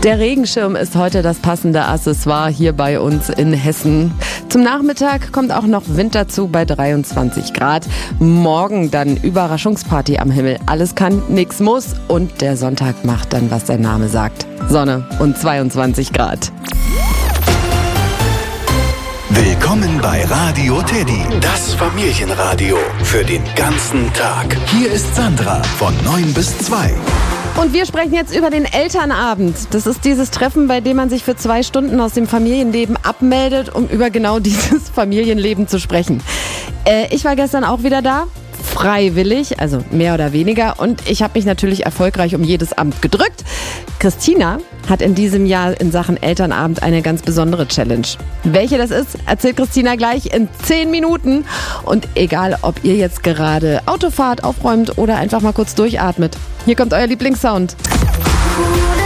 Der Regenschirm ist heute das passende Accessoire hier bei uns in Hessen. Zum Nachmittag kommt auch noch Wind dazu bei 23 Grad. Morgen dann Überraschungsparty am Himmel. Alles kann, nix muss. Und der Sonntag macht dann, was der Name sagt. Sonne und 22 Grad. Willkommen bei Radio Teddy, das Familienradio für den ganzen Tag. Hier ist Sandra von 9 bis 2. Und wir sprechen jetzt über den Elternabend. Das ist dieses Treffen, bei dem man sich für 2 Stunden aus dem Familienleben abmeldet, um über genau dieses Familienleben zu sprechen. Ich war gestern auch wieder da. Freiwillig, also mehr oder weniger. Und ich habe mich natürlich erfolgreich um jedes Amt gedrückt. Christina hat in diesem Jahr in Sachen Elternabend eine ganz besondere Challenge. Welche das ist, erzählt Christina gleich in 10 Minuten. Und egal, ob ihr jetzt gerade Auto fahrt, aufräumt oder einfach mal kurz durchatmet. Hier kommt euer Lieblingssound.